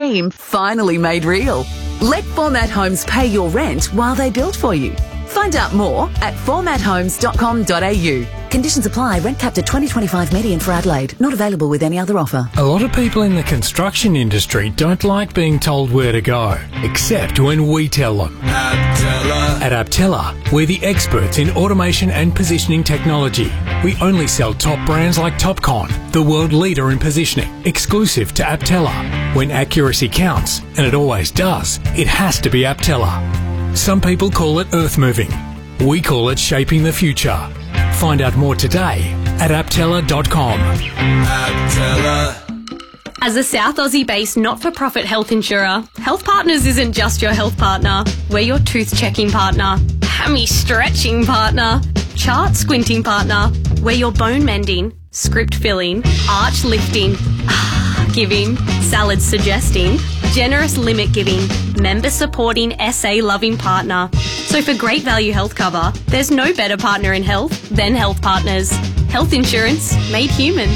dream finally made real. Let Format Homes pay your rent while they build for you. Find out more at formathomes.com.au. Conditions apply. Rent capped at 2025 median for Adelaide. Not available with any other offer. A lot of people in the construction industry don't like being told where to go, except when we tell them. At Aptella, we're the experts in automation and positioning technology. We only sell top brands like Topcon, the world leader in positioning, exclusive to Aptella. When accuracy counts, and it always does, it has to be Aptella. Some people call it earth moving. We call it shaping the future. Find out more today at aptella.com. As a South Aussie-based not-for-profit health insurer, Health Partners isn't just your health partner. We're your tooth-checking partner, hammy-stretching partner, chart-squinting partner. We're your bone-mending, script-filling, arch-lifting, giving, salad-suggesting, generous limit-giving, member-supporting, SA-loving partner. So for great value health cover, there's no better partner in health than Health Partners. Health insurance made human.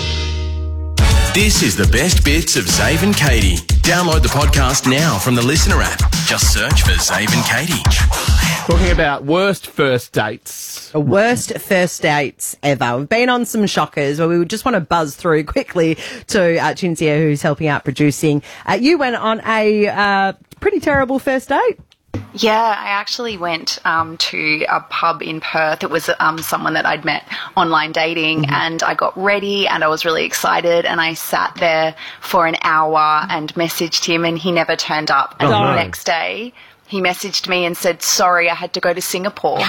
This is the best bits of Zave and Katie. Download the podcast now from the Listener app. Just search for Zave and Katie. Talking about worst first dates. Worst first dates ever. We've been on some shockers where we would just want to buzz through quickly to Cinzia, who's helping out producing. You went on a pretty terrible first date. Yeah, I actually went to a pub in Perth. It was someone that I'd met online dating, and I got ready and I was really excited, and I sat there for an hour and messaged him, and he never turned up. And the next day, he messaged me and said, sorry, I had to go to Singapore.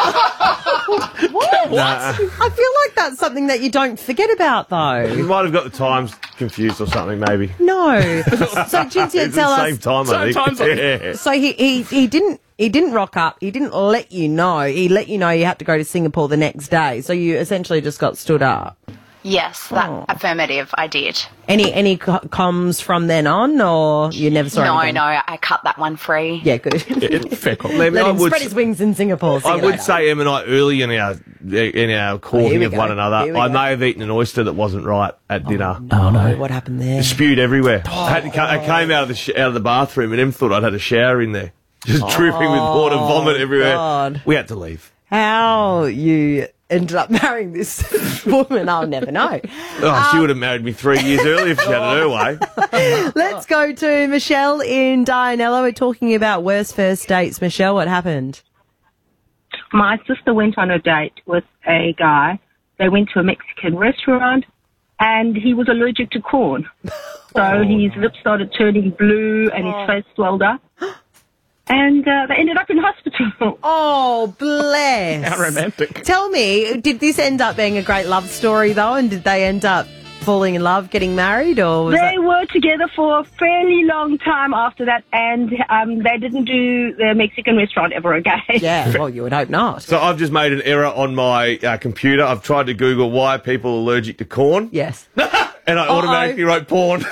What? I feel like that's something that you don't forget about, though. You might have got the times confused or something, maybe. No. So, Cinzia, tell us. Same time, I think. Yeah. So he didn't rock up. He didn't let you know. He let you know you had to go to Singapore the next day. So you essentially just got stood up. Yes, affirmative, I did. Any comms from then on, or you never saw anything? No, I cut that one free. Yeah, good. Fair call. Let him spread his wings in Singapore. I would say Em and I early in our courting of one another, I may have eaten an oyster that wasn't right at dinner. Oh no! What happened there? It spewed everywhere. I came out of the bathroom, and Em thought I'd had a shower in there, just dripping with water, vomit everywhere. God. We had to leave. How you ended up marrying this woman, I'll never know. She would have married me 3 years earlier if she had it her way. Let's go to Michelle in Dianella. We're talking about worst first dates. Michelle, what happened? My sister went on a date with a guy. They went to a Mexican restaurant, and he was allergic to corn. So his lips started turning blue and his face swelled up. And they ended up in hospital. Oh, bless. How romantic. Tell me, did this end up being a great love story, though? And did they end up falling in love, getting married? Or was they were together for a fairly long time after that, and they didn't do the Mexican restaurant ever again. Yeah, well, you would hope not. So I've just made an error on my computer. I've tried to Google why are people allergic to corn. Yes. And I automatically wrote porn.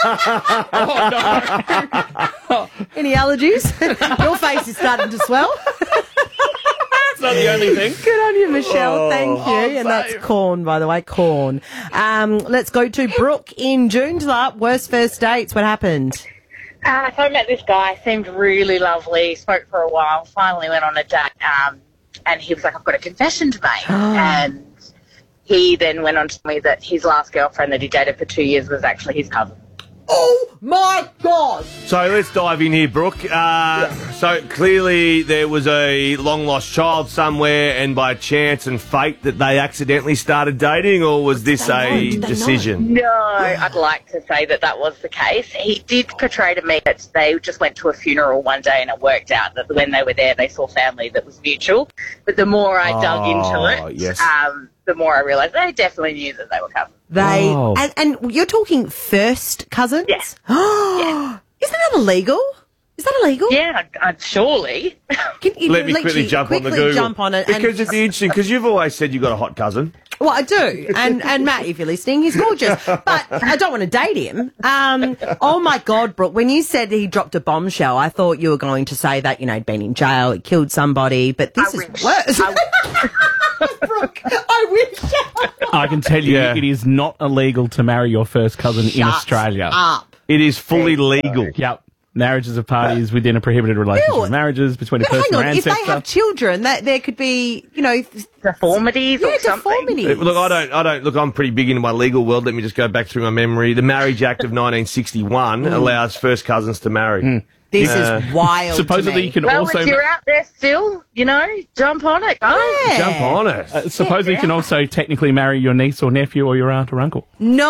Any allergies? Your face is starting to swell. That's not the only thing. Good on you, Michelle. Thank you. And that's corn, by the way, corn. Let's go to Brooke in Joondalup. Worst first dates. What happened? So I met this guy, seemed really lovely, spoke for a while, finally went on a date, and he was like, I've got a confession to make. And he then went on to tell me that his last girlfriend that he dated for 2 years was actually his cousin. Oh, my God. So let's dive in here, Brooke. So clearly there was a long-lost child somewhere, and by chance and fate that they accidentally started dating, or was this a decision? No, I'd like to say that that was the case. He did portray to me that they just went to a funeral one day, and it worked out that when they were there, they saw family that was mutual. But the more I dug into it, yes. The more I realised they definitely knew that they were cousins. And you're talking first cousins? Yes. Isn't that illegal? Is that illegal? Yeah, surely. Let me quickly jump on the Google. Jump on it because it'd be interesting, because you've always said you've got a hot cousin. Well, I do. And Matt, if you're listening, he's gorgeous. But I don't want to date him. Oh, my God, Brooke, when you said he dropped a bombshell, I thought you were going to say that, he'd been in jail, he killed somebody, but this is worse. Brooke, I wish. I can tell you it is not illegal to marry your first cousin in Australia. Up. It is fully legal. Yep. Marriages of parties within a prohibited relationship. Ew. Marriages between a But person hang or on, if ancestor. they have children, that there could be, Deformities or something. deformities. Look, I don't. Look, I'm pretty big into my legal world. Let me just go back through my memory. The Marriage Act of 1961 allows first cousins to marry. This is wild. Supposedly to me. you can Well, also... if you're out there still, jump on it, guys. Yeah. Jump on it. supposedly you can also technically marry your niece or nephew or your aunt or uncle.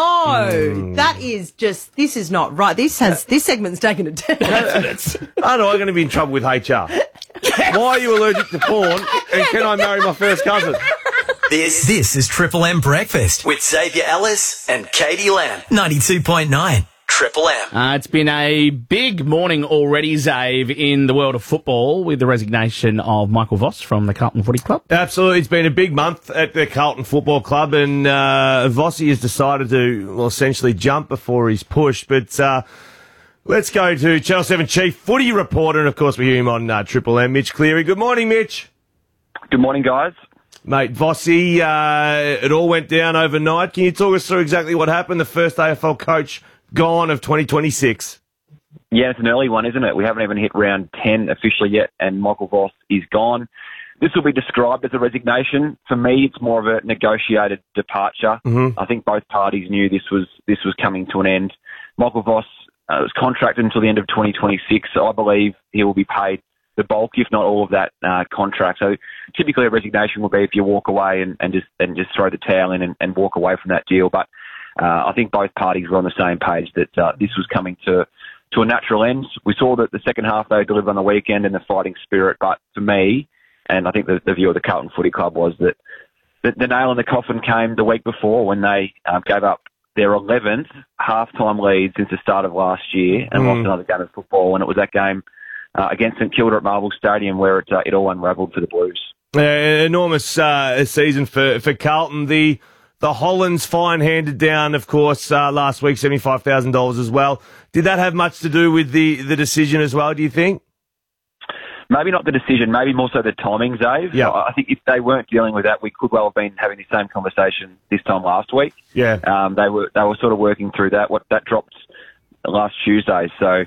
No, that is just. This is not right. This segment's taken a turn. I know I'm going to be in trouble with HR. Why are you allergic to porn? And can I marry my first cousin? This is Triple M Breakfast with Xavier Ellis and Katie Lamb. 92.9 Triple M. It's been a big morning already, Zave, in the world of football with the resignation of Michael Voss from the Carlton Footy Club. Absolutely. It's been a big month at the Carlton Football Club, and Vossi has decided to, essentially jump before he's pushed. But let's go to Channel 7 Chief Footy Reporter, and of course we hear him on Triple M, Mitch Cleary. Good morning, Mitch. Good morning, guys. Mate, Vossi, it all went down overnight. Can you talk us through exactly what happened? The first AFL coach gone of 2026. Yeah, it's an early one, isn't it? We haven't even hit round 10 officially yet, and Michael Voss is gone. This will be described as a resignation. For me, it's more of a negotiated departure. Mm-hmm. I think both parties knew this was coming to an end. Michael Voss was contracted until the end of 2026, so I believe he will be paid the bulk, if not all of that contract. So typically a resignation will be if you walk away and just throw the towel in and walk away from that deal. But I think both parties were on the same page that this was coming to a natural end. We saw that the second half they delivered on the weekend and the fighting spirit. But for me, and I think the view of the Carlton Footy Club was that the nail in the coffin came the week before when they gave up their 11th half-time lead since the start of last year and lost another game of football. And it was that game against St Kilda at Marvel Stadium where it all unravelled for the Blues. Enormous season for Carlton. The Hollands fine handed down, of course, last week, $75,000 as well. Did that have much to do with the decision as well, do you think? Maybe not the decision, maybe more so the timing, Dave. Yeah. I think if they weren't dealing with that, we could well have been having the same conversation this time last week. Yeah. They were sort of working through that. That dropped last Tuesday, so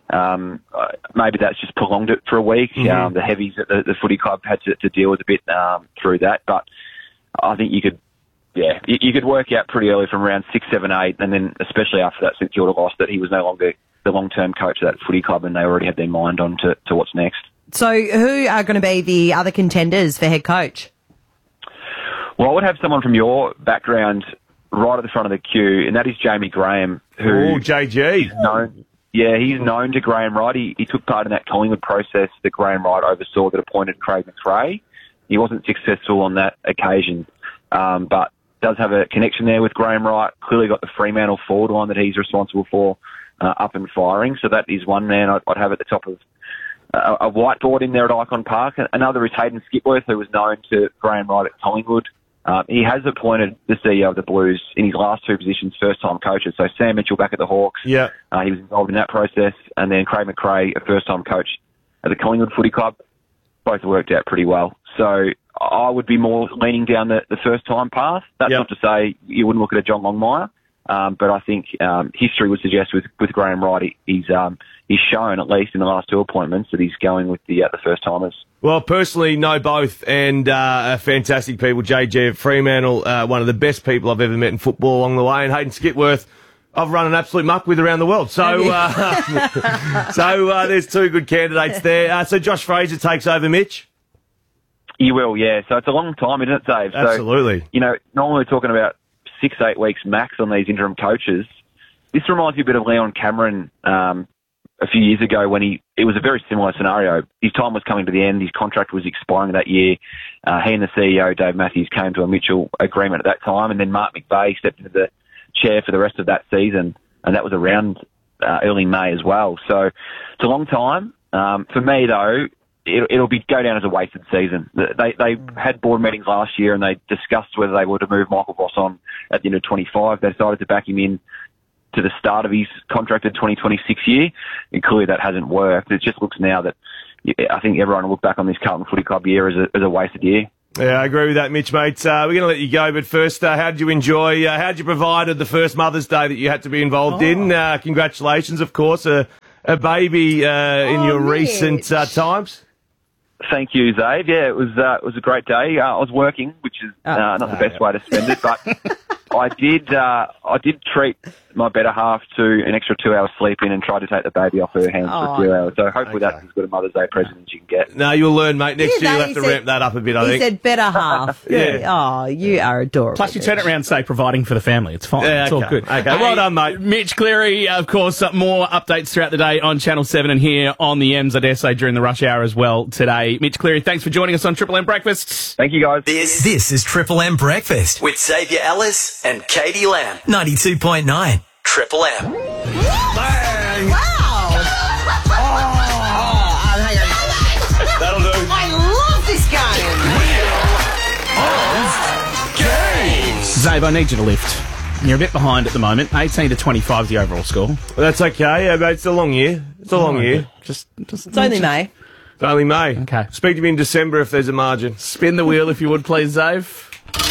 maybe that's just prolonged it for a week. Mm-hmm. The heavies that the footy club had to deal with a bit through that, but I think you could work out pretty early from round 6, 7, 8, and then especially after that St Kilda loss that he was no longer the long-term coach of that footy club and they already had their mind on to what's next. So who are going to be the other contenders for head coach? Well, I would have someone from your background right at the front of the queue, and that is Jamie Graham, who... Oh, JG. He's known to Graham Wright. He took part in that Collingwood process that Graham Wright oversaw that appointed Craig McRae. He wasn't successful on that occasion, but does have a connection there with Graham Wright. Clearly got the Fremantle forward line that he's responsible for up and firing. So that is one man I'd have at the top of a whiteboard in there at Icon Park. Another is Hayden Skipworth, who was known to Graham Wright at Collingwood. He has appointed the CEO of the Blues in his last two positions first-time coaches. So Sam Mitchell back at the Hawks. Yeah. He was involved in that process. And then Craig McRae, a first-time coach at the Collingwood Footy Club. Both worked out pretty well. So I would be more leaning down the first-time path. That's not to say you wouldn't look at a John Longmire. But I think history would suggest with Graham Wright, he's shown, at least in the last two appointments, that he's going with the first-timers. Well, personally, know both, and fantastic people. JG at Fremantle, one of the best people I've ever met in football along the way, and Hayden Skipworth, I've run an absolute muck with around the world. So, there's two good candidates there. So Josh Fraser takes over, Mitch? You will, yeah. So it's a long time, isn't it, Dave? Absolutely. So, normally we're talking about 6-8 weeks max on these interim coaches. This reminds me a bit of Leon Cameron a few years ago when it was a very similar scenario. His time was coming to the end. His contract was expiring that year. He and the CEO, Dave Matthews, came to a mutual agreement at that time, and then Mark McVeigh stepped into the chair for the rest of that season, and that was around early May as well. So it's a long time. For me, though, it'll go down as a wasted season. They had board meetings last year and they discussed whether they were to move Michael Voss on at the end of 25. They decided to back him in to the start of his contracted 2026 year, and clearly that hasn't worked. It just looks now that I think everyone will look back on this Carlton Footy Club year as a wasted year. Yeah, I agree with that, Mitch, mate. We're going to let you go, but first, how'd you enjoy, how'd you provided the first Mother's Day that you had to be involved in? Congratulations, of course, a baby in your recent times. Thank you, Zave. Yeah, it was a great day. I was working, which is not the best way to spend it, but I did treat my better half to an extra 2 hours sleep in and try to take the baby off her hands for a few hours. So hopefully that's as good a Mother's Day present as you can get. No, you'll learn, mate. Next year you'll have to ramp that up a bit, I think. He said better half. Yeah. Oh, you are adorable. Plus, you turn it around and say providing for the family. It's fine. Yeah, it's okay. all good. Okay, well done, mate. Mitch Cleary, of course, more updates throughout the day on Channel 7 and here on the M's, I dare say, during the rush hour as well today. Mitch Cleary, thanks for joining us on Triple M Breakfast. Thank you, guys. This is Triple M Breakfast with Xavier Ellis and Katie Lamb. 92.9 Triple M. Bang! Wow. That'll do. I love this game. Zabe, I need you to lift. You're a bit behind at the moment. 18 to 25 is the overall score. Well, that's okay, yeah, mate. It's a long year. It's a long year. Just It's only May. It's only May. Okay. Speak to me in December if there's a margin. Spin the wheel if you would, please, Zave.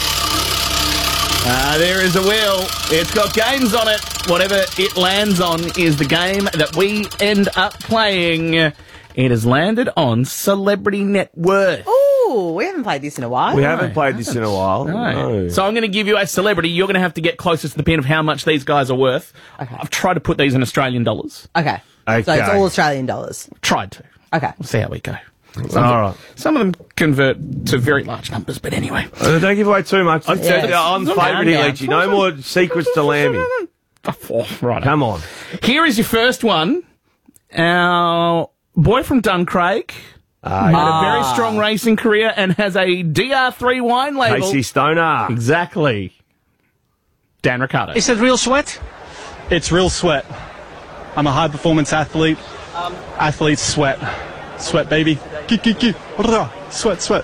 There is a wheel. It's got games on it. Whatever it lands on is the game that we end up playing. It has landed on Celebrity Net Worth. Ooh, we haven't played this in a while. We haven't played this in a while. No. So I'm going to give you a celebrity. You're going to have to get closest to the pin of how much these guys are worth. Okay. I've tried to put these in Australian dollars. Okay. So it's all Australian dollars. Tried to. Okay. We'll see how we go. All right. Some of them convert to very large numbers, but anyway. Don't give away too much. I'm favourite here, Leachy. No more secrets to Lammy. Right. Come on. Here is your first one. Our boy from Duncraig had a very strong racing career and has a DR3 wine label. Casey Stoner. Exactly. Dan Ricciardo. Is it real sweat? It's real sweat. I'm a high-performance athlete. Athletes sweat. Sweat, baby. Sweat, sweat.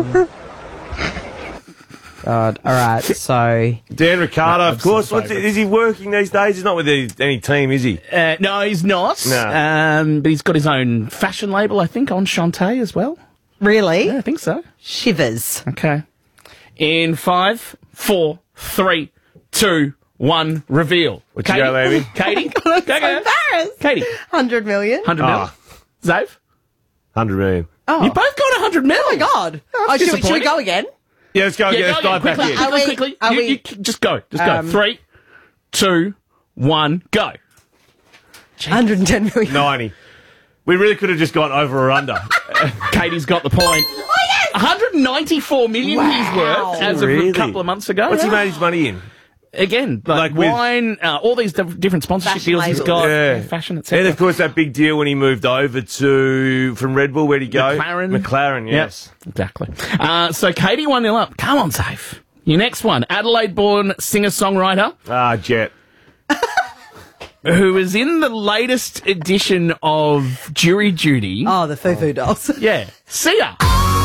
God. All right. So Dan Ricciardo, of course. Is he working these days? He's not with any team, is he? No, he's not. No. But he's got his own fashion label, I think, on Shantae as well. really, Yeah, I think so. shivers. Okay. In 5, 4, 3, 2, 1, reveal. What you go, Amy? Katie? I'm so embarrassed. Katie. 100 million. 100 mil. Zave? 100 million. Oh. You both got 100 mil. Oh my God. Oh, should we disappointing. go again? Yeah, let's go again. Let's dive back in. Quickly. You just go. Just go. 3, 2, 1, go. 110 million. 90. We really could have just gone over or under. Katie's got the point. 194 million he's worth as of a couple of months ago. What's he made his money in? Again, like wine, all these different sponsorship Fashion deals he's labels. got, Yeah. fashion, etc. And of course that big deal when he moved over from Red Bull, where'd he go? McLaren, yes. Yep, exactly. So Katie 1-0 up. Come on, Safe. Your next one, Adelaide-born singer-songwriter. Jet. Who is in the latest edition of Jury Duty. Oh, the Foo Foo Dolls. Yeah. Sia.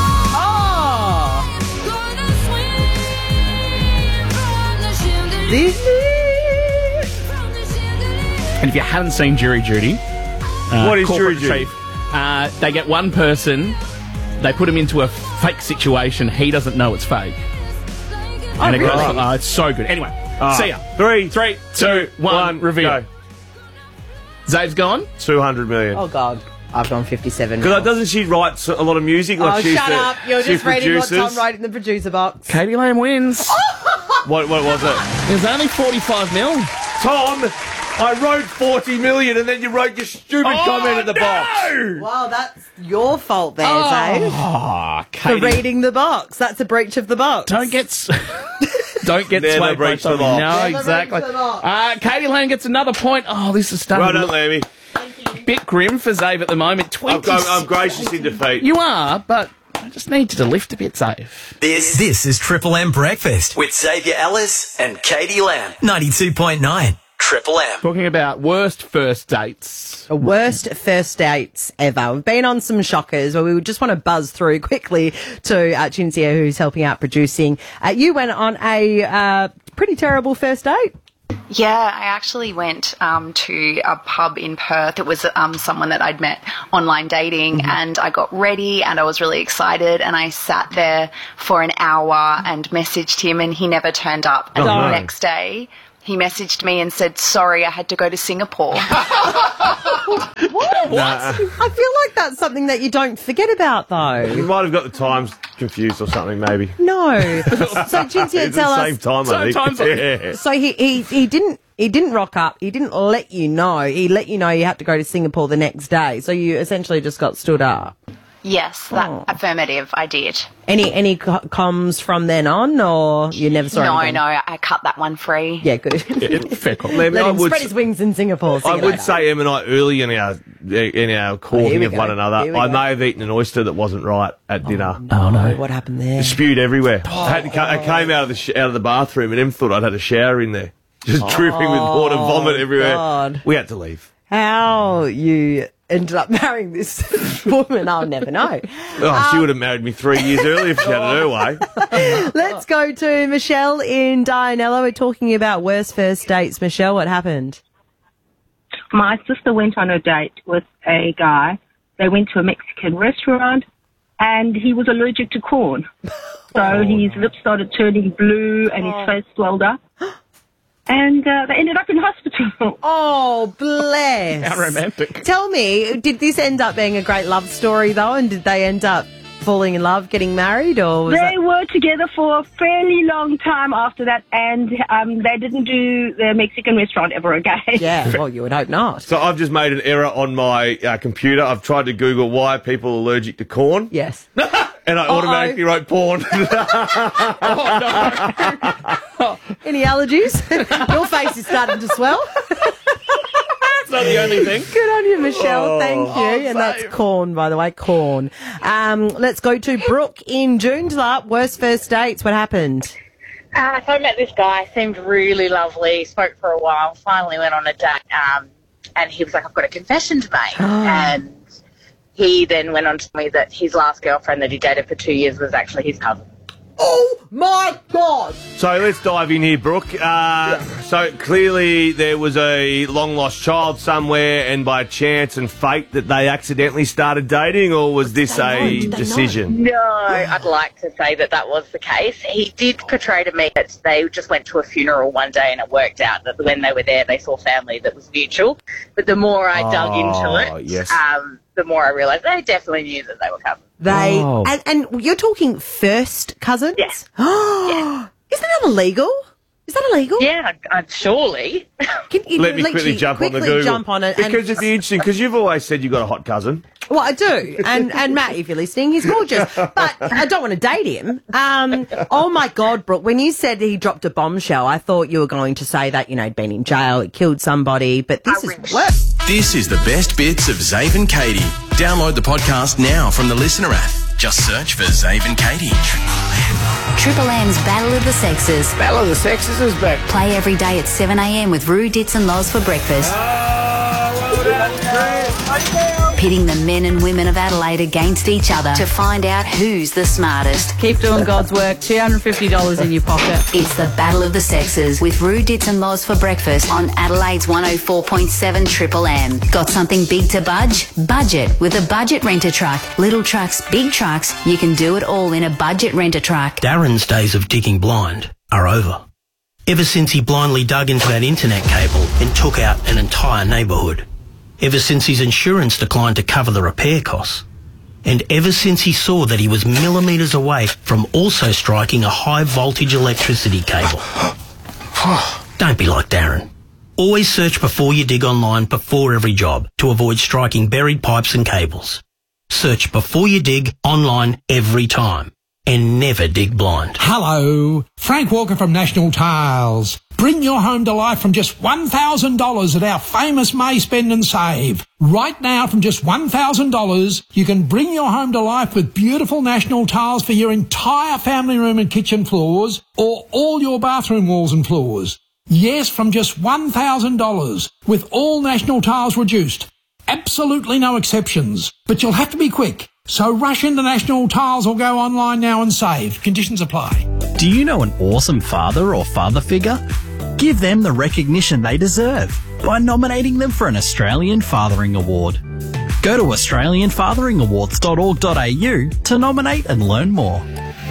And if you haven't seen Jury Duty, what is Jury Corporate Duty? Chief, they get one person, they put him into a fake situation, he doesn't know it's fake. And it goes, it's so good. Anyway, see ya. 3, 2, 1, reveal. Go. Zave's gone? 200 million. Oh, God. I've gone 57. Because doesn't she write a lot of music? Like Oh, shut up. You're just reading what produces? Tom wrote in the producer box. Katie Lamb wins. What was it? It was only 45 mil. Tom, I wrote 40 million and then you wrote your stupid comment at the box. Well, that's your fault there, Zave. Oh, For Katie. reading the box. That's a breach of the box. Don't get Never swayed by breach the something. box. No, Never exactly. breach the box. Katie Lamb gets another point. Oh, this is starting Well to done, look Lammy. a bit grim for Zave at the moment. I'm gracious in defeat. You are, but I just need you to lift a bit, Zave. This is Triple M Breakfast with Xavier Ellis and Katie Lamb. 92.9 Triple M. Talking about worst first dates. Worst first dates ever. We've been on some shockers where we would just want to buzz through quickly to Cinzia, who's helping out producing. You went on a pretty terrible first date. Yeah, I actually went to a pub in Perth. It was someone that I'd met online dating, and I got ready and I was really excited, and I sat there for an hour and messaged him, and he never turned up. And the next day, he messaged me and said, sorry, I had to go to Singapore. What? I feel like that's something that you don't forget about, though. You might have got the times confused or something, maybe. No. So, Jinsia, tell us. It's the same time, I think. Yeah. So he didn't rock up. He didn't let you know. He let you know you had to go to Singapore the next day. So you essentially just got stood up. Yes, affirmative, I did. Any comms from then on, or you never saw anything? No, I cut that one free. Yeah, good. Fair call. Let him spread his wings in Singapore. I would say Em and I, early in our courting of one another, I may have eaten an oyster that wasn't right at dinner. Oh no! What happened there? It spewed everywhere. I came out of the bathroom, and Em thought I'd had a shower in there, just dripping with water, vomit everywhere. God. We had to leave. How you ended up marrying this woman, I'll never know. She would have married me 3 years earlier if she had it her way. Let's go to Michelle in Dianella. We're talking about worst first dates. Michelle, what happened? My sister went on a date with a guy. They went to a Mexican restaurant, and he was allergic to corn. So his lips started turning blue and his face swelled up. And they ended up in hospital. Oh, bless. How romantic. Tell me, did this end up being a great love story, though? And did they end up falling in love, getting married? Or they were together for a fairly long time after that, and they didn't do the Mexican restaurant ever again. Yeah, well, you would hope not. So I've just made an error on my computer. I've tried to Google why are people allergic to corn. Yes. And I automatically wrote porn. Any allergies? Your face is starting to swell. That's not the only thing. Good on you, Michelle. Thank you. And that's corn, by the way, corn. Let's go to Brooke in Joondalup. Worst first dates. What happened? So I met this guy, seemed really lovely, spoke for a while, finally went on a date, and he was like, I've got a confession to make. And he then went on to tell me that his last girlfriend that he dated for 2 years was actually his cousin. Oh, my God. So let's dive in here, Brooke. So clearly there was a long-lost child somewhere, and by chance and fate that they accidentally started dating, or was this a decision? No, I'd like to say that that was the case. He did portray to me that they just went to a funeral one day, and it worked out that when they were there, they saw family that was mutual. But the more I dug into it, yes. The more I realised they definitely knew that they were cousins. And you're talking first cousins? Yes. Isn't that illegal? Is that illegal? Yeah, surely. Let me quickly jump on the Google. Jump on it. Because it'd be interesting, because you've always said you've got a hot cousin. Well, I do. And Matt, if you're listening, he's gorgeous. But I don't want to date him. Oh, my God, Brooke, when you said he dropped a bombshell, I thought you were going to say that, he'd been in jail, he killed somebody, but this is worse. This is the best bits of Zave and Katie. Download the podcast now from the Listener app. Just search for Zave and Katie. Triple M's Battle of the Sexes. Battle of the Sexes is back. Play every day at 7 a.m. with Roo, Dits and Loz for breakfast. Pitting the men and women of Adelaide against each other to find out who's the smartest. Keep doing God's work. $250 in your pocket. It's the Battle of the Sexes with Roo, Dits and Loz for breakfast on Adelaide's 104.7 Triple M. Got something big to budge? Budget with a budget renter truck. Little trucks, big trucks. You can do it all in a budget renter truck. Darren's days of digging blind are over. Ever since he blindly dug into that internet cable and took out an entire neighbourhood. Ever since his insurance declined to cover the repair costs. And ever since he saw that he was millimetres away from also striking a high voltage electricity cable. Don't be like Darren. Always search before you dig online before every job to avoid striking buried pipes and cables. Search before you dig online every time. And never dig blind. Hello, Frank Walker from National Tiles. Bring your home to life from just $1,000 at our famous May Spend and Save. Right now, from just $1,000, you can bring your home to life with beautiful National Tiles for your entire family room and kitchen floors, or all your bathroom walls and floors. Yes, from just $1,000, with all National Tiles reduced. Absolutely no exceptions, but you'll have to be quick. So rush into National Tiles or go online now and save. Conditions apply. Do you know an awesome father or father figure? Give them the recognition they deserve by nominating them for an Australian Fathering Award. Go to australianfatheringawards.org.au to nominate and learn more.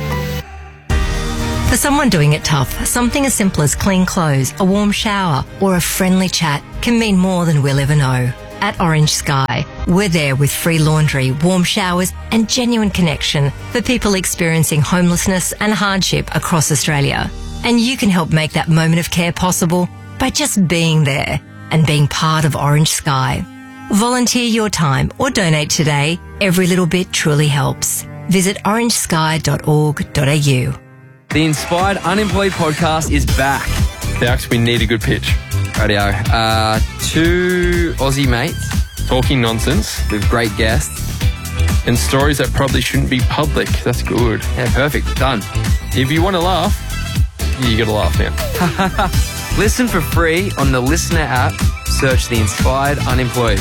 For someone doing it tough, something as simple as clean clothes, a warm shower, or a friendly chat can mean more than we'll ever know. At Orange Sky, we're there with free laundry, warm showers, and genuine connection for people experiencing homelessness and hardship across Australia. And you can help make that moment of care possible by just being there and being part of Orange Sky. Volunteer your time or donate today. Every little bit truly helps. Visit orangesky.org.au. The Inspired Unemployed podcast is back. Alex, we need a good pitch. Radio. Two Aussie mates talking nonsense with great guests And stories that probably shouldn't be public. That's good. Yeah, perfect. Done. If you want to laugh, you got to laugh now. Listen for free on the Listener app. Search The Inspired Unemployed.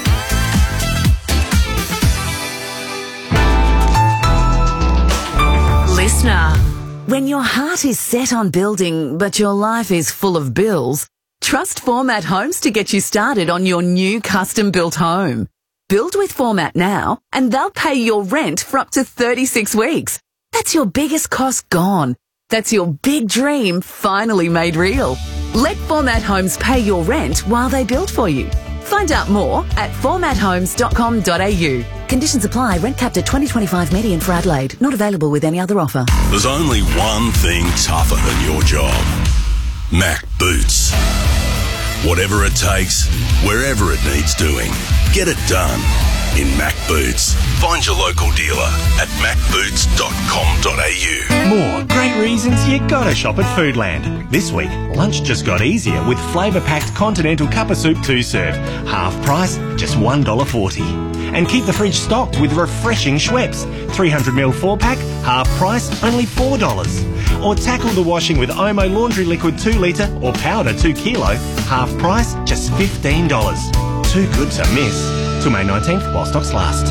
Listener. When your heart is set on building, but your life is full of bills, trust Format Homes to get you started on your new custom-built home. Build with Format now, and they'll pay your rent for up to 36 weeks. That's your biggest cost gone. That's your big dream finally made real. Let Format Homes pay your rent while they build for you. Find out more at formathomes.com.au. Conditions apply. Rent capped at 2025 median for Adelaide. Not available with any other offer. There's only one thing tougher than your job. Mac Boots. Whatever it takes, wherever it needs doing, get it done in Mac Boots. Find your local dealer at macboots.com.au. More great reasons you gotta shop at Foodland. This week, lunch just got easier with flavour-packed continental cuppa soup 2-serve. Half price, just $1.40. And keep the fridge stocked with refreshing Schweppes. 300ml 4-pack, half price, only $4. Or tackle the washing with Omo Laundry Liquid 2 litre or Powder 2 kilo, half price, just $15. Too good to miss. Till May 19th while stocks last.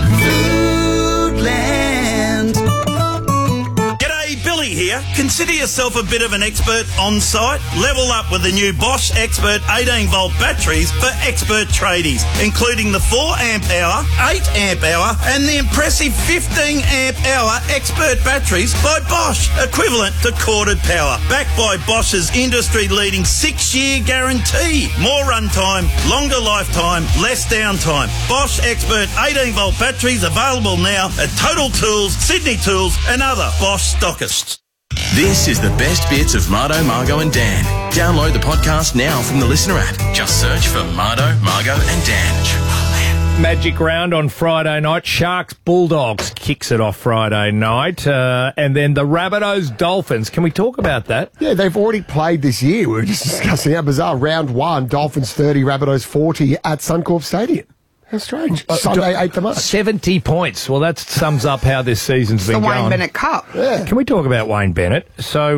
Foodland. G'day, Billy here. Consider yourself a bit of an expert on site. Level up with the new Bosch Expert 18-volt batteries for expert tradies, including the 4-amp-hour, 8-amp-hour and the impressive 15-amp-hour expert batteries by Bosch, equivalent to corded power. Backed by Bosch's industry-leading 6-year guarantee. More runtime, longer lifetime, less downtime. Bosch Expert 18-volt batteries available now at Total Tools, Sydney Tools and other Bosch stockists. This is the best bits of Mardo, Margo and Dan. Download the podcast now from the Listener app. Just search for Mardo, Margo and Dan. Magic round on Friday night. Sharks Bulldogs kicks it off Friday night. And then the Rabbitohs Dolphins. Can we talk about that? Yeah, they've already played this year. We were just discussing how bizarre. Round 1, Dolphins 30, Rabbitohs 40 at Suncorp Stadium. How strange. Sunday, 8th of March. 70 points. Well, that sums up how this season's been going. The Wayne Bennett Cup. Yeah. Can we talk about Wayne Bennett? So,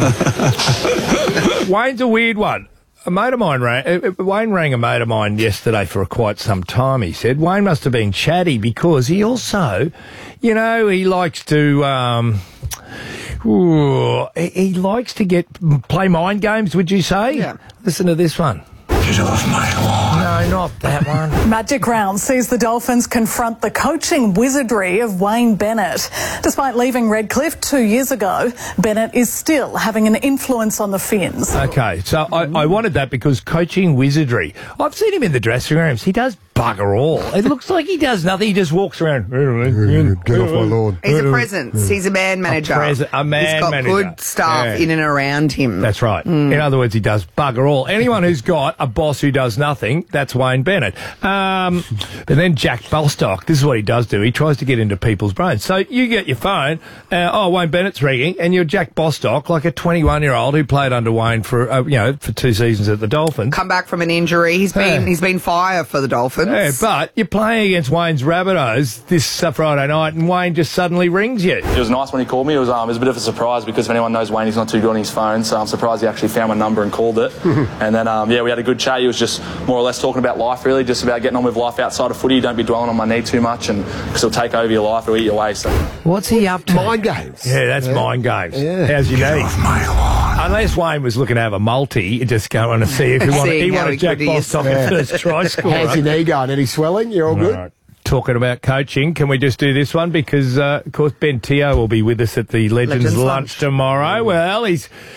Wayne's a weird one. A mate of mine Wayne rang a mate of mine yesterday for quite some time. He said Wayne must have been chatty because he also, he likes to, he likes to play mind games, would you say? Yeah. Listen to this one. Get off my lawn. No, not that one. Magic Round sees the Dolphins confront the coaching wizardry of Wayne Bennett. Despite leaving Redcliffe 2 years ago, Bennett is still having an influence on the Finns. Okay, so I wanted that because coaching wizardry. I've seen him in the dressing rooms. He does bugger all. It looks like he does nothing. He just walks around. Get off my lawn. He's a presence. He's a man manager. A man manager. He's got good staff in and around him. That's right. In other words, he does bugger all. Anyone who's got a boss who does nothing, that's Wayne Bennett. But then Jack Bostock, this is what he does do. He tries to get into people's brains. So you get your phone, Wayne Bennett's ringing, and you're Jack Bostock, like a 21-year-old who played under Wayne for 2 seasons at the Dolphins. Come back from an injury. He's been fire for the Dolphins. Yeah, but you're playing against Wayne's Rabbitohs this Friday night, and Wayne just suddenly rings you. It was nice when he called me. It was a bit of a surprise because if anyone knows Wayne, he's not too good on his phone, so I'm surprised he actually found my number and called it. And then, we had a good chat. He was just more or less talking about life, really, just about getting on with life outside of footy. Don't be dwelling on my knee too much, and because it'll take over your life or eat your way. So. What's he up to? Mind games. Yeah, that's mind games. Yeah. How's your knee? Off my lawn. Unless Wayne was looking to have a multi, just going to see if he wanted Jack Bostock at first try scorer. How's your knee going? Any swelling? You're all good? Right. Talking about coaching, can we just do this one? Because, of course, Ben Teo will be with us at the Legends Lunch tomorrow. Well,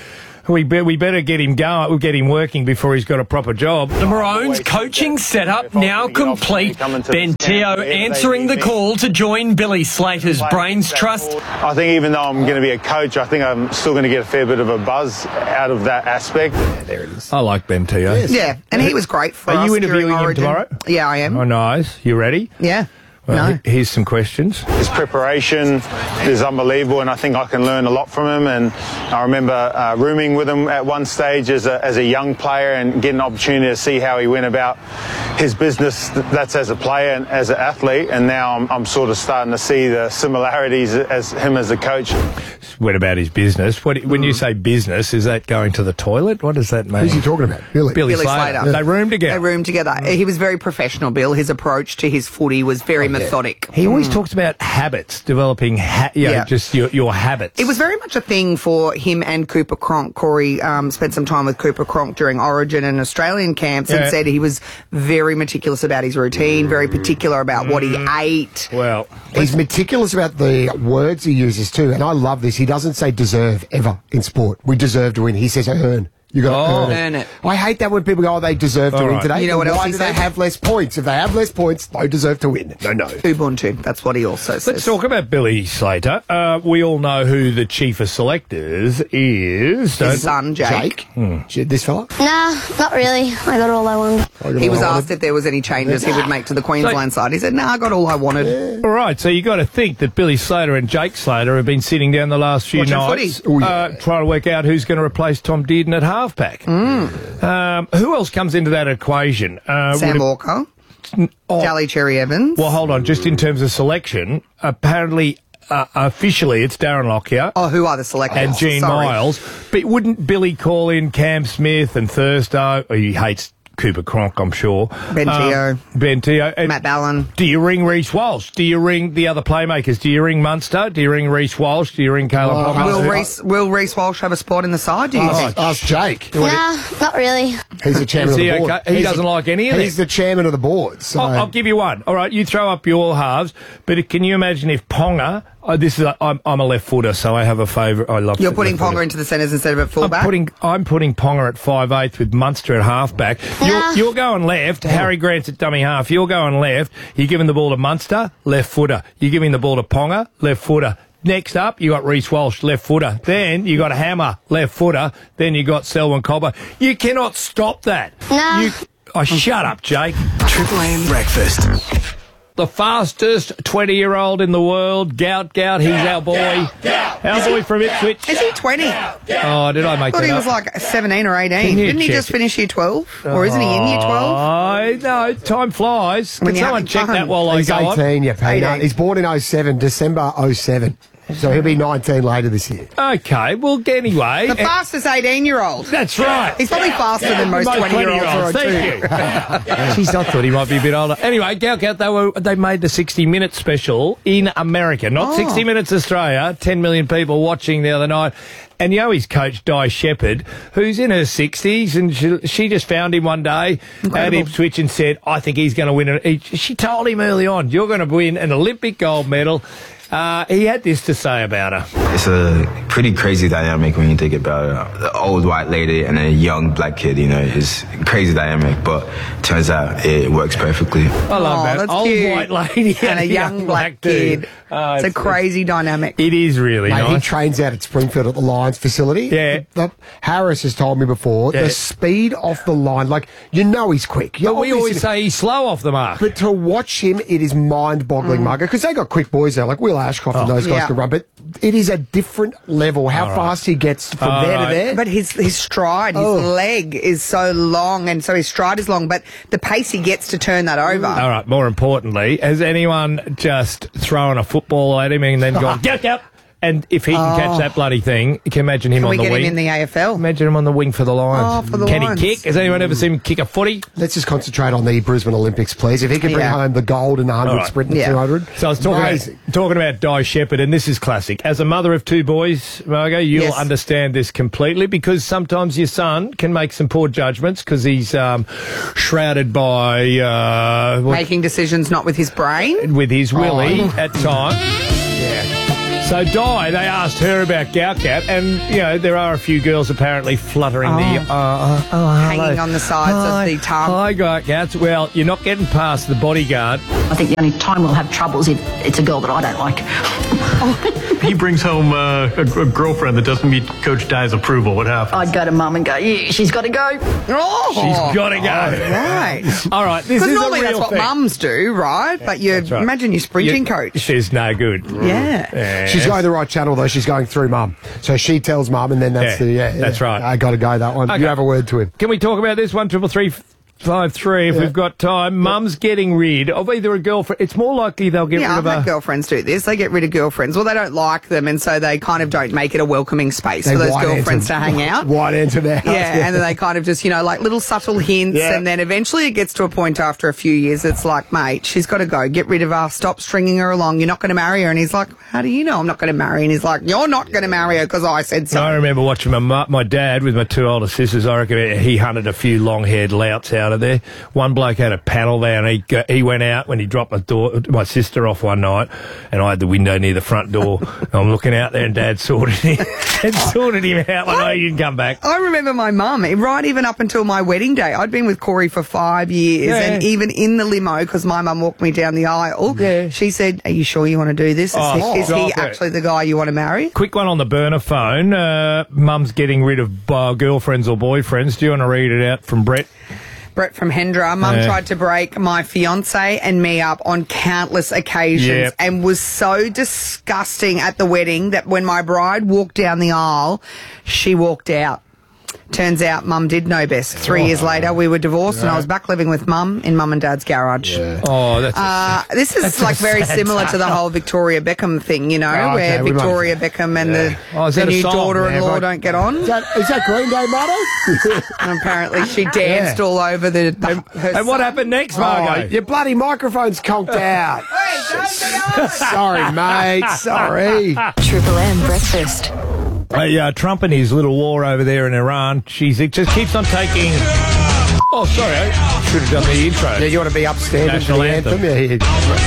we better get him going. We'll get him working before he's got a proper job. The Maroons' coaching setup now complete. Ben Teo answering the call to join Billy Slater's Brains Trust. I think even though I'm going to be a coach, I think I'm still going to get a fair bit of a buzz out of that aspect. Yeah, there it is. I like Ben Teo. Yes. Yeah, and he was great for us. Are you interviewing him Origin tomorrow? Yeah, I am. Oh, nice. You ready? Yeah. Well, here's some questions. His preparation is unbelievable, and I think I can learn a lot from him. And I remember rooming with him at one stage as a young player and getting an opportunity to see how he went about his business. That's as a player and as an athlete. And now I'm sort of starting to see the similarities as him as a coach. Went about his business. When you say business, is that going to the toilet? What does that mean? Who's he talking about? Billy Slater. They roomed together. They roomed together. He was very professional, Bill. His approach to his footy was very methodic. He always talks about habits, developing just your habits. It was very much a thing for him and Cooper Cronk. Corey spent some time with Cooper Cronk during Origin and Australian camps and said he was very meticulous about his routine, very particular about what he ate. Well, he's meticulous about the words he uses too, and I love this. He doesn't say deserve ever in sport. We deserve to win. He says earn. You got to earn it. I hate that when people go, they deserve to win today. You know what else Why do they have less points? If they have less points, they deserve to win. No. Ubuntu. That's what he also says. Let's talk about Billy Slater. We all know who the chief of selectors is. His son, Jake. This fella? Nah, not really. I got all I wanted. He was asked if there was any changes he would make to the Queensland side. He said, nah, I got all I wanted. All right, so you got to think that Billy Slater and Jake Slater have been sitting down the last few nights trying to work out who's going to replace Tom Dearden at halfback. Who else comes into that equation? Sam Walker. Jolly Cherry Evans. Well, hold on. Just in terms of selection, apparently, officially, it's Darren Lockyer. Oh, who are the selectors? And Gene Miles. But wouldn't Billy call in Cam Smith and Thursto? Oh, he hates Cooper Cronk, I'm sure. Ben Teo. Matt Ballon. Do you ring Reece Walsh? Do you ring the other playmakers? Do you ring Munster? Do you ring Reece Walsh? Do you ring Caleb Ponga? Will Reece Walsh have a spot in the side, do you think? Ask Jake. Nah, not really. He's the chairman of the board. Okay? He doesn't like any of them. He's the chairman of the board. So. I'll give you one. All right, you throw up your halves, but can you imagine if Ponga... I'm a left footer, so I have a favourite. I love. You're putting Ponga into the centres instead of at fullback. I'm putting Ponga at 5'8" with Munster at halfback. You're going left. Harry Grant's at dummy half. You're going left. You're giving the ball to Munster, left footer. You're giving the ball to Ponga, left footer. Next up, you got Reece Walsh, left footer. Then you got Hammer, left footer. Then you got Selwyn Cobber. You cannot stop that. No. Shut up, Jake. Triple M Breakfast. The fastest 20-year-old in the world, Gout, he's our boy. Our boy from Ipswich. Is he 20? Oh, did I make that up? I thought he was like 17 or 18. Didn't he just finish year 12? Or isn't he in year 12? No, time flies. Can someone check that while I He's go on? 18, you peanut. He's born in 07, December 07. So he'll be 19 later this year. Okay, well, anyway. The fastest 18-year-old. That's right. He's probably faster than most 20-year-olds. Thank you. Jeez, I thought he might be a bit older. Anyway, Gout, they made the 60-minute special in America, not 60 Minutes Australia. 10 million people watching the other night. And you know his coach, Di Shepherd, who's in her 60s, and she just found him one day at Ipswich and said, I think he's going to win. She told him early on, you're going to win an Olympic gold medal. He had this to say about her. It's a pretty crazy dynamic when you think about it. The old white lady and a young black kid, it's a crazy dynamic, but turns out it works perfectly. I love that. That's old cute. white lady and a young black kid. It's a crazy dynamic. It is really nice. He trains out at Springfield at the Lions facility. Yeah. Harris has told me before, the speed off the line, he's quick. We always say he's slow off the mark. But to watch him, it is mind-boggling, Margaret, because they got quick boys there, like Will Ashcroft and those guys can run, but it is a different level, how fast he gets from there to there. But his stride, his leg is so long, and so his stride is long, but the pace he gets to turn that over. All right, more importantly, has anyone just thrown a football at him and then gone, get up? And if he can catch that bloody thing, you can imagine him Can on we the get wing. him in the AFL? Imagine him on the wing for the Lions. Oh, for the Can Lions. he kick? Has anyone ever seen him kick a footy? Let's just concentrate on the Brisbane Olympics, please. If he can bring home the gold in the 100 sprint and 200. So I was talking about Di Shepherd, and this is classic. As a mother of 2 boys, Margot, you'll understand this completely, because sometimes your son can make some poor judgments because he's shrouded by... Making decisions not with his brain? With his willy at times. Yeah. So Di, they asked her about Gaukap, and, you know, there are a few girls apparently fluttering hanging on the sides of the tub. Hi, Gaukap. Well, you're not getting past the bodyguard. I think the only time we'll have trouble is if it's a girl that I don't like. He brings home a girlfriend that doesn't meet Coach Dye's approval. What happens? I'd go to Mum and go, yeah, she's got to go. She's got to go. Right. All right, this is normally a real that's what thing. mums do, right? But you That's right. imagine your sprinting coach. She's no good. Yeah. She's going the right channel, though. She's going through Mum. So she tells Mum, and then that's that's right. I got to go that one. Okay. You have a word to him. Can we talk about this? 1-333-5-3 if we've got time. Mum's getting rid of either a girlfriend. It's more likely they'll get rid I've of had a... girlfriends do this. They get rid of girlfriends. Well, they don't like them, and so they kind of don't make it a welcoming space for those girlfriends to hang out. White enter their house. Yeah, and then they kind of just, you know, like little subtle hints, and then eventually it gets to a point after a few years, it's like, mate, she's got to go. Get rid of her. Stop stringing her along. You're not going to marry her. And he's like, how do you know I'm not going to marry her? And he's like, you're not going to marry her because I said so. I remember watching my dad with my 2 older sisters. I reckon he hunted a few long-haired louts out of there. One bloke had a panel there, and he went out when he dropped my sister off one night, and I had the window near the front door. I'm looking out there, and Dad sorted him out when I didn't come back. I remember my mum, right even up until my wedding day. I'd been with Corey for 5 years, and even in the limo, because my mum walked me down the aisle, she said, are you sure you want to do this? Is he actually the guy you want to marry? Quick one on the burner phone. Mum's getting rid of girlfriends or boyfriends. Do you want to read it out from Brett? Brett from Hendra. Mum tried to break my fiancé and me up on countless occasions and was so disgusting at the wedding that when my bride walked down the aisle, she walked out. Turns out Mum did know best. 3 years later, we were divorced and I was back living with Mum in Mum and Dad's garage. Oh, that's this is like very similar to the whole Victoria Beckham thing, you know, where Victoria Beckham and the new daughter-in-law don't get on. Is that Green Day motto? And apparently she danced all over her And what happened next, Margot? Your bloody microphone's conked out. Sorry, mate. Sorry. Triple M breakfast. Trump and his little war over there in Iran, it just keeps on taking... Oh, sorry, I should have done the intro. Yeah, you want to be upstanding National for the anthem?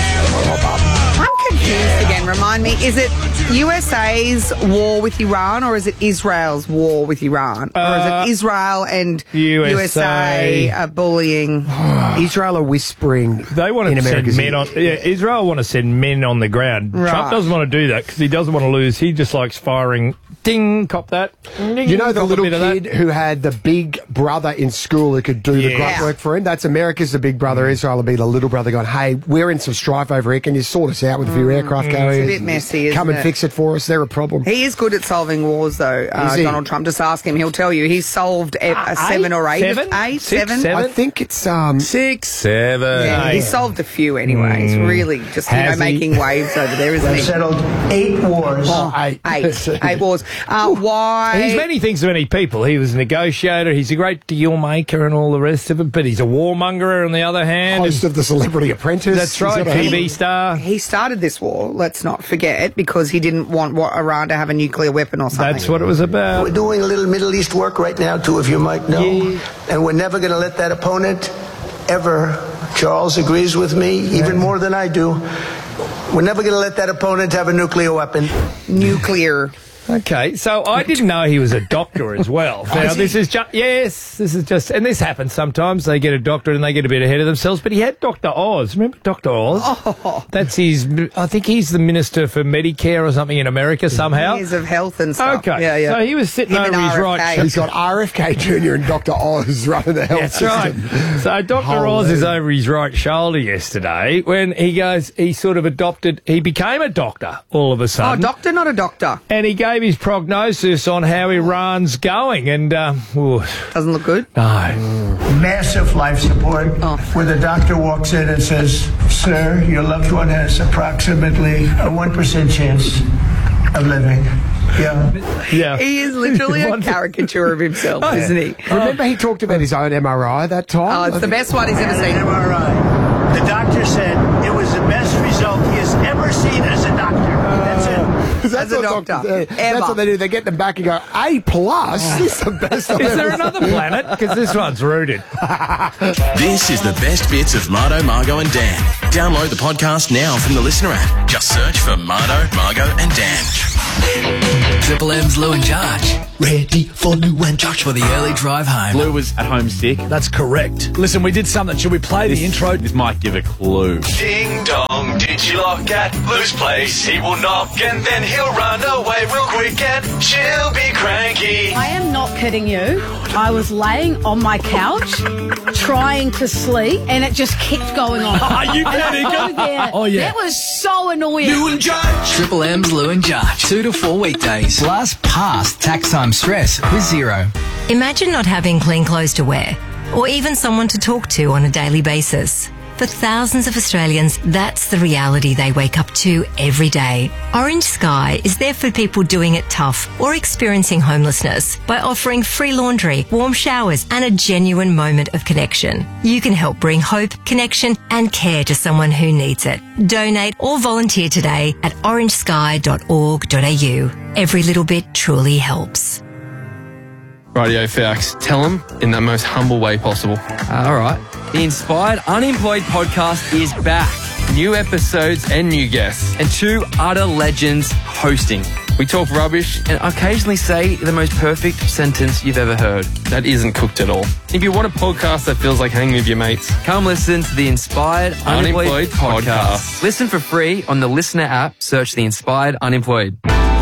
I'm confused again. Remind me, is it USA's war with Iran or is it Israel's war with Iran? Or is it Israel and USA are bullying? Israel are whispering. They want to send men on... Yeah, Israel want to send men on the ground. Right. Trump doesn't want to do that because he doesn't want to lose. He just likes firing... Ding, cop that. Ding, you know the little kid who had the big brother in school who could do the grunt work for him? That's America's the big brother. Israel will be the little brother going, hey, we're in some strife over here. Can you sort us out with a few aircraft carriers? It's a bit messy, isn't Come and it? fix it for us. They're a problem. He is good at solving wars, though, Donald Trump. Just ask him. He'll tell you. He's solved 7 or 8. Seven? I think it's... 6, 7. Yeah, he's solved a few anyway. He's really just, making waves over there, isn't he? Settled 8 wars. Eight wars. Why? He's many things to many people. He was a negotiator. He's a great deal maker and all the rest of it. But he's a warmonger on the other hand. Host of the Celebrity Apprentice. That's right. TV star. He started this war, let's not forget, because he didn't want Iran to have a nuclear weapon or something. That's what it was about. We're doing a little Middle East work right now, too, if you might know. And we're never going to let that opponent ever, Charles agrees with me, even more than I do, we're never going to let that opponent have a nuclear weapon. Nuclear. Okay, so I didn't know he was a doctor as well. Now, this is just, and this happens sometimes. They get a doctorate and they get a bit ahead of themselves. But he had Dr. Oz. Remember Dr. Oz? Oh. That's I think he's the Minister for Medicare or something in America somehow. Years of health and stuff. Okay, so he was sitting over his right shoulder. He's got RFK Jr. and Dr. Oz running the health system. Right. So Dr. Oz is over his right shoulder yesterday when he became a doctor all of a sudden. Oh, doctor, not a doctor. And he gave his prognosis on how Iran's going, and doesn't look good. No. Massive life support, where the doctor walks in and says, sir, your loved one has approximately a 1% chance of living. Yeah. Yeah. He is literally a caricature of himself, isn't he? Remember he talked about his own MRI that time? Oh, it's the best one he's ever seen. MRI. The doctor said it was the best result he has ever seen as a doctor. That's it. As a doctor. That's what they do. They get them back and go, A+, this is the best I've Is ever there another planet? Because this one's rooted. This is the best bits of Mardo, Margo and Dan. Download the podcast now from the Listener app. Just search for Mardo, Margo and Dan. Triple M's Lou and Josh. Ready for Lou and Josh for the early drive home. Lou was at home sick. That's correct. Listen, we did something. Should we play the intro? This might give a clue. Ding dong, did you lock at Lou's place? He will knock and then he'll run away real quick and she'll be cranky. I am not kidding you. I was laying on my couch trying to sleep and it just kept going on. Are you kidding? Oh, yeah. That was so annoying. Lou and Josh. Triple M's Lou and Josh. 2 to 4 weekdays. Plus past tax time stress with Zero. Imagine not having clean clothes to wear, or even someone to talk to on a daily basis. For thousands of Australians, that's the reality they wake up to every day. Orange Sky is there for people doing it tough or experiencing homelessness by offering free laundry, warm showers and a genuine moment of connection. You can help bring hope, connection and care to someone who needs it. Donate or volunteer today at orangesky.org.au. Every little bit truly helps. Radio Fax, tell them in the most humble way possible. All right. The Inspired Unemployed podcast is back. New episodes and new guests. And 2 utter legends hosting. We talk rubbish And occasionally say the most perfect sentence you've ever heard. that isn't cooked at all. If you want a podcast that feels like hanging with your mates, Come listen to the Inspired Unemployed podcast. Listen for free on the Listener app. Search the Inspired Unemployed.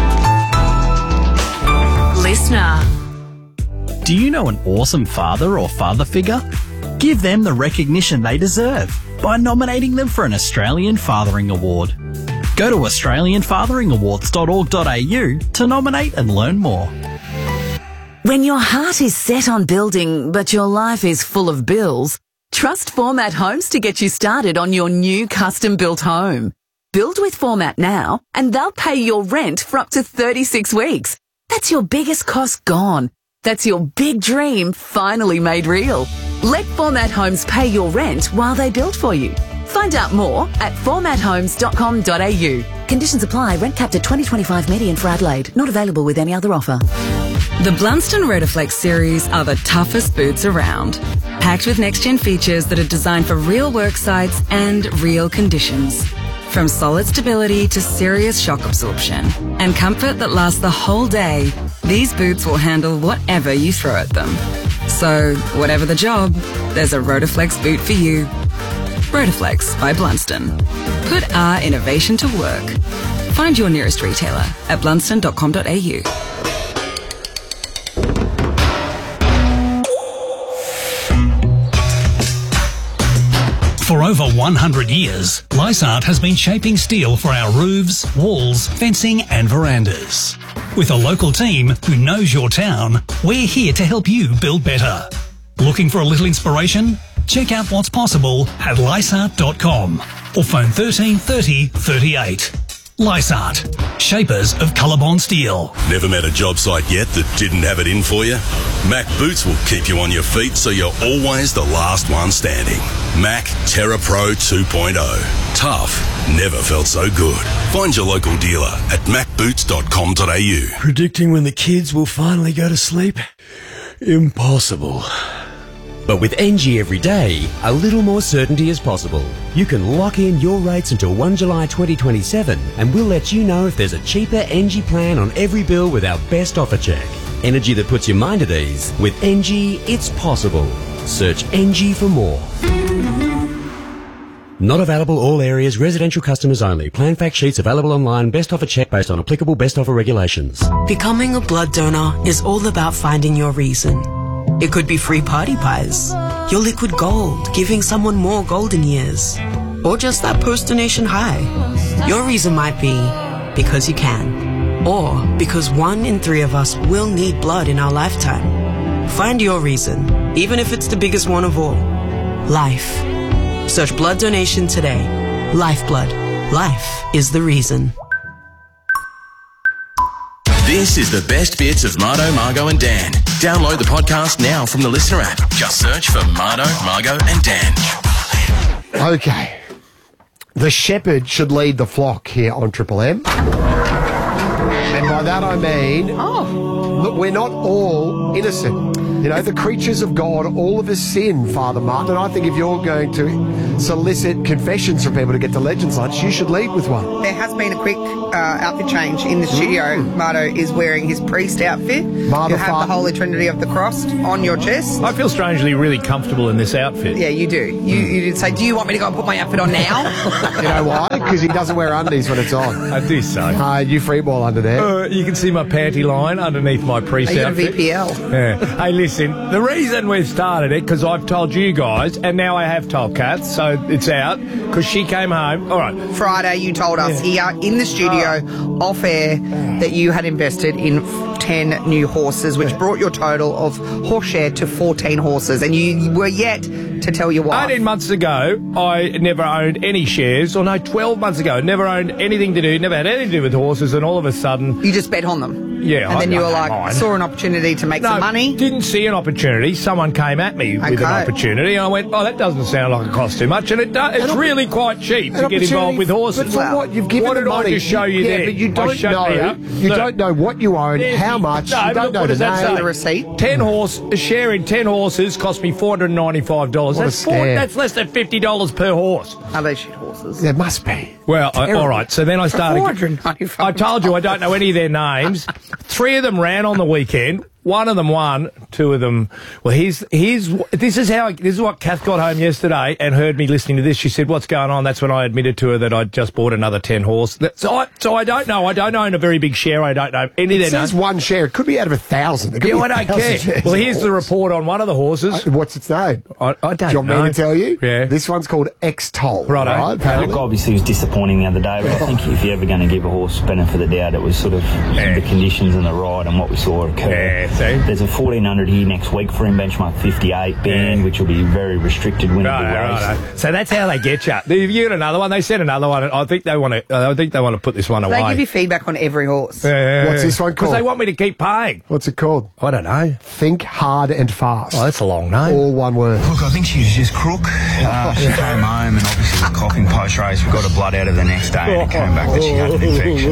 Listener. Do you know an awesome father or father figure? Give them the recognition they deserve by nominating them for an Australian Fathering Award. Go to australianfatheringawards.org.au to nominate and learn more. When your heart is set on building, but your life is full of bills, trust Format Homes to get you started on your new custom-built home. Build with Format now, and they'll pay your rent for up to 36 weeks. That's your biggest cost gone. That's your big dream finally made real. Let Format Homes pay your rent while they build for you. Find out more at formathomes.com.au. Conditions apply. Rent capped at 2025 median for Adelaide. Not available with any other offer. The Blunston Rotoflex series are the toughest boots around. Packed with next-gen features that are designed for real work sites and real conditions. From solid stability to serious shock absorption and comfort that lasts the whole day, these boots will handle whatever you throw at them. So, whatever the job, there's a Rotoflex boot for you. Rotoflex by Blunston. Put our innovation to work. Find your nearest retailer at blunston.com.au. For over 100 years, Lysart has been shaping steel for our roofs, walls, fencing and verandas. With a local team who knows your town, we're here to help you build better. Looking for a little inspiration? Check out what's possible at lysart.com or phone 13 30 38. Lysart, shapers of Colorbond steel. Never met a job site yet that didn't have it in for you? Mac Boots will keep you on your feet so you're always the last one standing. Mac Terra Pro 2.0. Tough. Never felt so good. Find your local dealer at macboots.com.au. Predicting when the kids will finally go to sleep? Impossible. But with NG every day, a little more certainty is possible. You can lock in your rates until 1 July 2027 and we'll let you know if there's a cheaper NG plan on every bill with our best offer check. Energy that puts your mind at ease. With NG, it's possible. Search NG for more. Not available all areas, residential customers only. Plan fact sheets available online, best offer check based on applicable best offer regulations. Becoming a blood donor is all about finding your reason. It could be free party pies, your liquid gold, giving someone more golden years, or just that post-donation high. Your reason might be because you can, or because 1 in 3 of us will need blood in our lifetime. Find your reason, even if it's the biggest one of all. Life. Search blood donation today. Lifeblood. Life is the reason. This is the best bits of Mardo, Margo and Dan. Download the podcast now from the Listener app. Just search for Mardo, Margo and Dan. Okay. The shepherd should lead the flock here on Triple M. And by that I mean, look, we're not all innocent. You know, the creatures of God, all of us sin, Father Martin. And I think if you're going to solicit confessions from people to get to Legends Lunch, you should lead with one. There has been a quick outfit change in the studio. Mardo is wearing his priest outfit. You have the Holy Trinity of the Cross on your chest. I feel strangely really comfortable in this outfit. Yeah, you do. You did say, do you want me to go and put my outfit on now? You know why? Because he doesn't wear undies when it's on. I do so. You freeball under there. You can see my panty line underneath my priest outfit. Are you on VPL? Yeah. Hey, listen, the reason we've started it, because I've told you guys, and now I have told Kath, so it's out, because she came home. All right. Friday, you told us here in the studio, off air, that you had invested in 10 new horses, which brought your total of horse share to 14 horses, and you were yet to tell your wife. 18 months ago, I never owned any shares, or no, 12 months ago, never owned anything to do, never had anything to do with horses, and all of a sudden... You just bet on them? Yeah. And then you were like, saw an opportunity to make some money? Didn't see an opportunity. Someone came at me with an opportunity, and I went, oh, that doesn't sound like it costs too much, and it's really quite cheap to get involved with horses. But for what? You've given the money. I just show you there? But you don't know. You don't know what you own, how much. No, you don't know what does that say? The receipt. A share in 10 horses cost me $495. That's less than $50 per horse. Are they shit horses? There must be. Well, all right. So then I started. $495. I told you I don't know any of their names. 3 of them ran on the weekend. 1 of them won. 2 of them. Well, this is what Kath got home yesterday and heard me listening to this. She said, "What's going on?" That's when I admitted to her that I'd just bought another 10 horse. So I don't know. I don't own a very big share. I don't know any of their names. It says 1 share. It could be out of 1,000. Yeah, I don't care. Well, here's the report on one of the horses. What's its name? I don't know. Do you want me to tell you? Yeah. This one's called X-Toll. Right. Look, obviously it was disappointing the other day, but I think if you're ever going to give a horse benefit of the doubt, it was sort of the conditions and the ride and what we saw occur. Yeah, there's a 1400 here next week for him, benchmark 58 band, which will be very restricted when it race. So that's how they get you. You got another one. They said another one. I think they want to put this one away. They give you feedback on every horse. What's this one called? Because they want me to keep paying. What's it called? I don't know. Think Hard and Fast. Oh, that's a long name. All one word. Look, I think she was just crook. She came home and obviously was coughing post-race. We got her blood out of the next day and it came back that she had an infection.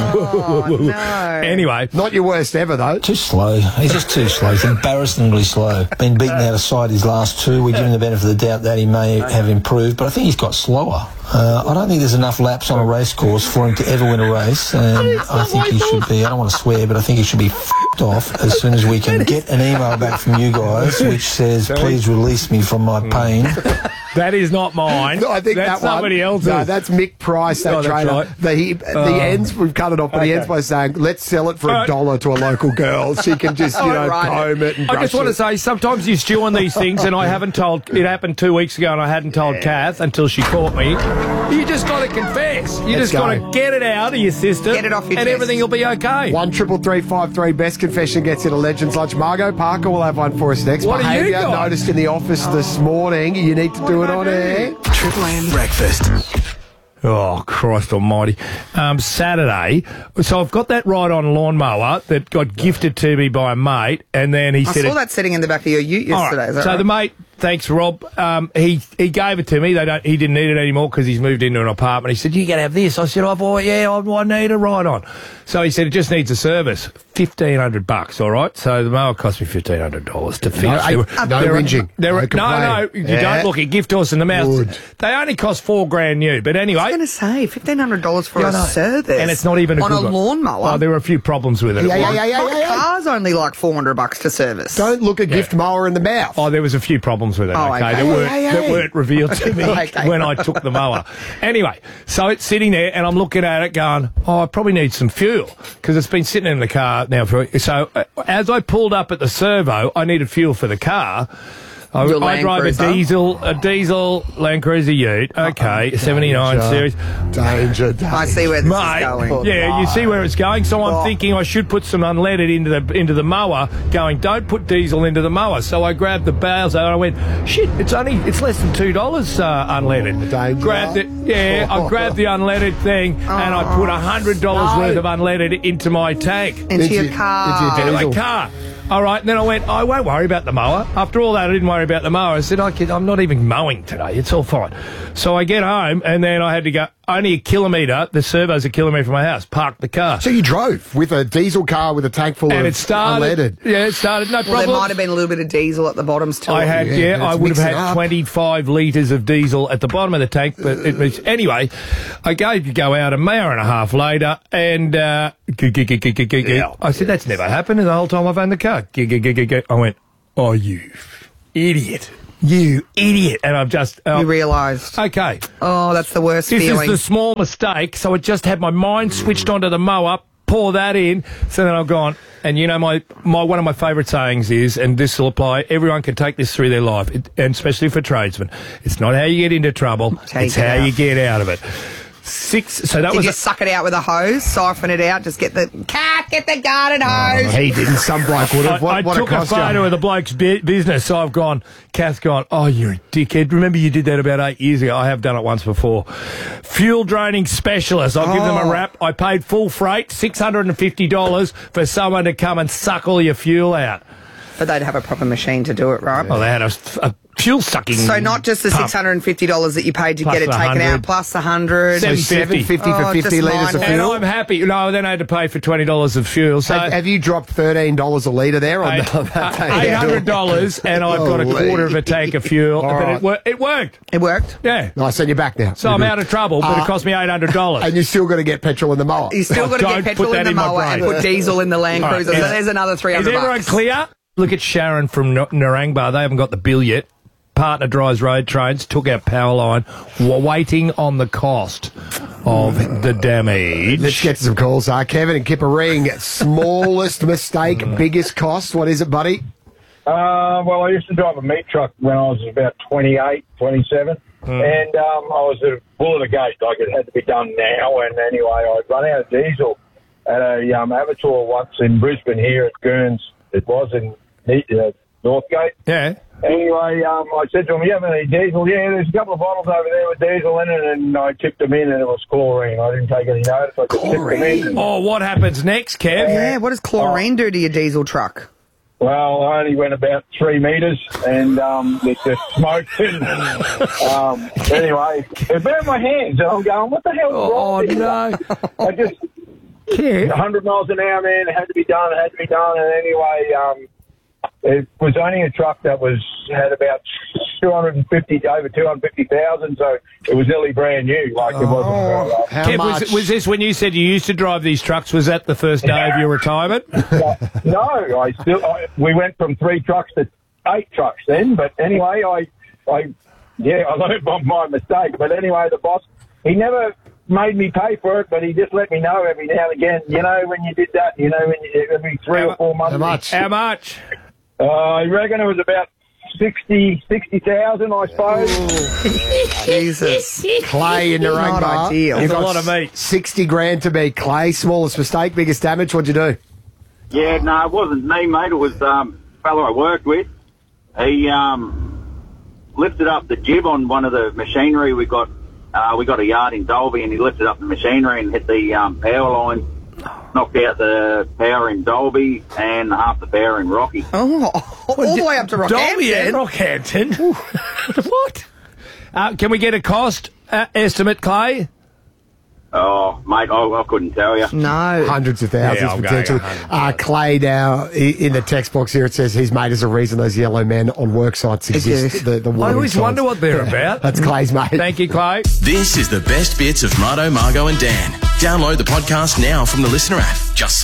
Oh, no. Anyway. Not your worst ever, though. Too slow. He's just too slow. He's embarrassingly slow. Been beaten out of sight his last 2. We give him the benefit of the doubt that he may have improved, but I think he's got slower. I don't think there's enough laps on a race course for him to ever win a race, and I think he should be, I don't want to swear, but I think he should be f***ed off as soon as we can get an email back from you guys which says, please release me from my pain. That is not mine. No, I think that's that somebody else's. No, that's Mick Price, that trainer. Right. The ends, we've cut it off, but he ends by saying, let's sell it for $1 to a local girl. She can just, comb it and brush I just want to say, sometimes you stew on these things, and I haven't told, it happened 2 weeks ago, and I hadn't told Kath until she caught me. You just got to confess. You just got to get it out of your system. Get it off your and chest. everything will be okay. 1-333-53. Best confession gets you to Legends Lunch. Margot Parker will have one for us next. What have you got? Noticed in the office this morning. You need to do it on air. Triple M Breakfast. Oh, Christ almighty. Saturday, so I've got that ride-on lawnmower that got gifted to me by a mate, and then he said... I saw that sitting in the back of your ute yesterday. Right. Is that so right? the mate, thanks Rob, he gave it to me. He didn't need it anymore because he's moved into an apartment. He said, you can have this. I said, I need a ride-on. So he said, it just needs a service. $1,500, all right? So the mower cost me $1,500 to fix. No whinging. No, you don't look at gift horse in the mouth. Good. They only cost $4,000 new. But anyway... I was going to say, $1,500 for a service. And it's not even on a lawnmower. Oh, there were a few problems with it. My car's only like $400 to service. Don't look a gift mower in the mouth. Oh, there was a few problems with it, that weren't revealed to me when I took the mower. Anyway, so it's sitting there, and I'm looking at it going, I probably need some fuel, because it's been sitting in the car now for... So as I pulled up at the servo, I needed fuel for the car. I drive a diesel Land Cruiser Ute. Okay, 79 series. Danger. I see where this is going. Yeah, you see where it's going. So I'm thinking I should put some unleaded into the mower. Going, don't put diesel into the mower. So I grabbed the Bowser and I went, shit, it's less than $2 unleaded. Danger. Grabbed it. Yeah, I grabbed the unleaded thing and I put $100 worth of unleaded into my tank. Into your car. Into my car. All right, and then I went, I won't worry about the mower. After all that, I didn't worry about the mower. I said, I'm not even mowing today. It's all fine. So I get home, and then I had to go only a kilometre. The servo's a kilometre from my house. Parked the car. So you drove with a diesel car with a tank full of unleaded. Yeah, it started. No problem. Well, there might have been a little bit of diesel at the bottom still. I had, I would have had 25 litres of diesel at the bottom of the tank. But it was, anyway, I go out an hour and a half later, and I said, that's never happened in the whole time I've owned the car. I went, oh, you idiot. You idiot. And I've just... you realised. Okay. Oh, that's the worst feeling. This is the small mistake, so I just had my mind switched onto the mower, pour that in, so then I've gone... And, you know, my one of my favourite sayings is, and this will apply, everyone can take this through their life, and especially for tradesmen, it's not how you get into trouble, it's how you get out of it. Did you suck it out with a hose, siphon it out, just get the garden hose? He didn't. Some bloke would have. I took a photo of the bloke's business, so I've gone, Kath's gone, oh, you're a dickhead. Remember you did that about 8 years ago? I have done it once before. Fuel draining specialist. I'll give them a rap. I paid full freight, $650 for someone to come and suck all your fuel out. But they'd have a proper machine to do it, right? Well, they had a fuel sucking. So not just the $650 that you paid to get it taken out, plus the $100. So $750 for 50 litres of fuel. And I'm happy. No, then I had to pay for $20 of fuel. So have you dropped $13 a litre there? On $800, and I've got a quarter of a tank of fuel. But it worked. It worked? Yeah. Nice, and you're back now. So I'm out of trouble, but it cost me $800. And you still got to get petrol in the mower. You still got to get petrol in the mower and put diesel in the Land Cruiser. So there's another $300. Is everyone clear? Look at Sharon from Narangba. They haven't got the bill yet. Partner drives road trains, took out power line, waiting on the cost of the damage. Let's get to some calls. Kevin and Kippa-Ring, smallest mistake, biggest cost. What is it, buddy? Well, I used to drive a meat truck when I was about 28, 27. And I was a bull at a gate. Like, it had to be done now. And anyway, I'd run out of diesel at a abattoir once in Brisbane here at Gurns. It was in Northgate. Yeah. Anyway, I said to him, you have any diesel? Yeah, there's a couple of bottles over there with diesel in it, and I tipped them in, and it was chlorine. I didn't take any notice. I just tipped them in. Oh, what happens next, Kev? Yeah, what does chlorine do to your diesel truck? Well, I only went about 3 metres, and it just smoked. And anyway, it burned my hands, and I'm going, what the hell is wrong? No. I just... 100 miles an hour, man. It had to be done. And anyway, it was only a truck that had about 250,000, so it was nearly brand new. Like it wasn't. Kev, was this when you said you used to drive these trucks? Was that the first day of your retirement? No, we went from 3 trucks to 8 trucks then. But anyway, I learned from my mistake. But anyway, the boss, he never made me pay for it, but he just let me know every now and again. You know, when you did that, every 3 or 4 months. How much? I reckon it was about 60,000, I suppose. Jesus. Clay in your own bar. It's a lot of meat. 60 grand to be. Clay, smallest mistake, biggest damage. What'd you do? Yeah, no, it wasn't me, mate. It was a fellow I worked with. He lifted up the jib on one of the machinery we got. We got a yard in Dalby, and he lifted up the machinery and hit the power line, knocked out the power in Dalby and half the power in Rocky. Oh, all the way up to Rockhampton. Dalby and Rockhampton? What? Can we get a cost estimate, Clay? Oh, mate, I couldn't tell you. No. Hundreds of thousands, potentially. Clay now, in the text box here, it says his mate is a reason those yellow men on work sites exist. I always wonder what they're about. That's Clay's mate. Thank you, Clay. This is the best bits of Marto, Margo and Dan. Download the podcast now from the Listener app. Just